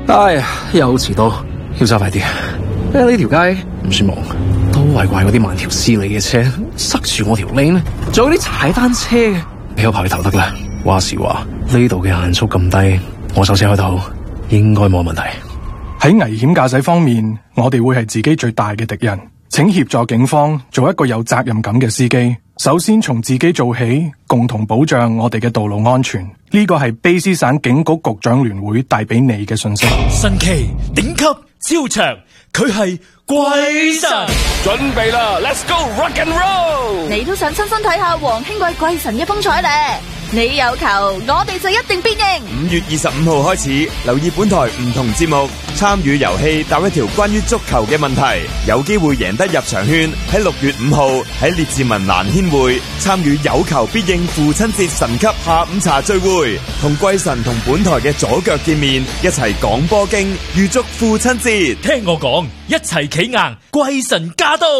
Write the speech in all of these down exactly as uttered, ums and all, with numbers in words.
哎呀，又遲到，要揸快啲。呢條街唔算忙，都係怪嗰啲慢條斯理嘅車塞住我條 lane，仲有啲踩單車嘅，俾我跑去頭得啦。話時話呢度嘅限速咁低，我手車開頭應該冇問題。 喺危險駕駛方面，我哋會係自己最大嘅敵人。請協助警方做一個有責任感嘅司機。首先從自己做起，共同保障我哋嘅道路安全。呢個係卑詩省警局局長聯會帶俾你嘅信息。 神奇、頂級、超長，佢係鬼神。 準備啦 ，Let's go rock and roll！ 你都想親身睇下黃興貴鬼神嘅風采咧？你有球，我哋就一定必贏。 五月二十五號開始，留意本台唔同節目，參與遊戲答一條關於足球嘅問題，有機會贏得入場券。喺六月五號喺列治文蘭軒會參與有球必應父親節神級下午茶聚會，同貴神同本台嘅左腳見面，一齊講波經，預祝父親節。 聽我講，一齊企硬，貴神駕到！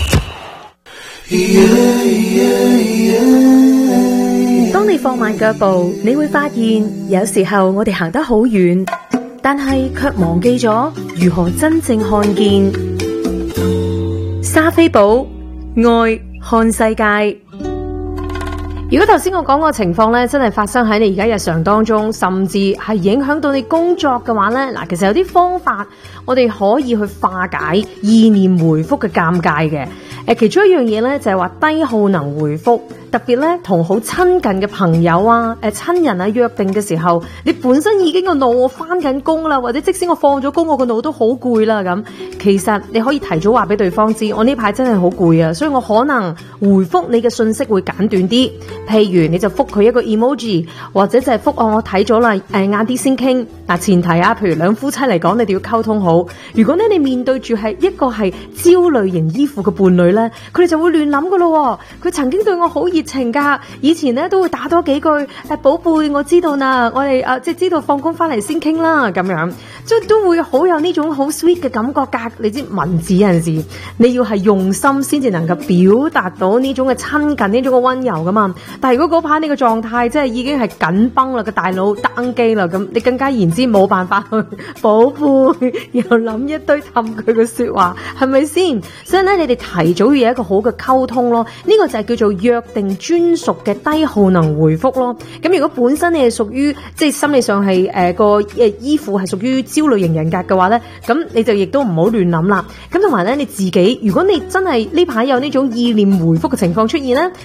Yeah, yeah, yeah. 當你放慢腳步，你會發現有時候我哋行得好遠，但係卻忘記咗如何真正看見。莎菲寶愛看世界。如果頭先我講個情況咧，真係發生喺你而家日常當中，甚至係影響到你工作嘅話咧，嗱，其實有啲方法我哋可以去化解意念回覆嘅尷尬嘅。誒，其中一樣嘢咧就係話低耗能回覆，特別咧同好親近嘅朋友啊、誒親人啊約定嘅時候，你本身已經個腦我翻緊工啦，或者即使我放咗工，我個腦都好攰啦咁。其實你可以提早話俾對方知，我呢排真係好攰啊，所以我可能回覆你嘅信息會簡短啲。譬如你就覆佢一個 emoji， 或者就係覆我我睇咗啦，誒晏啲先傾。嗱，前提啊，譬如兩夫妻嚟講，你哋要溝通好。如果咧你面對住係一個係焦慮型依附嘅伴侶咧，佢哋就會亂諗噶咯。佢曾經對我好熱情噶，以前咧都會打多幾句誒寶貝，我知道啦，我哋啊即係知道放工翻嚟先傾啦咁樣，即係都會好有呢種好 sweet 嘅感覺噶。你知文字有陣時你要係用心先至能夠表達到呢種嘅親近，呢種嘅溫柔噶嘛。但係如果嗰排你嘅狀態即係已經係緊繃啦，個大腦登機啦，咁你更加言之冇辦法去寶貝又諗一堆氹佢嘅說話，係咪先？所以咧，你哋提早要有一個好嘅溝通咯。呢、這個就係叫做約定專屬嘅低耗能回覆咯。咁如果本身你係屬於即係心理上係誒、呃、個誒依附係屬於焦慮型人格嘅話咧，咁你就亦都唔好亂諗啦。咁同埋咧，你自己如果你真係呢排有呢種意念回覆嘅情況出現咧，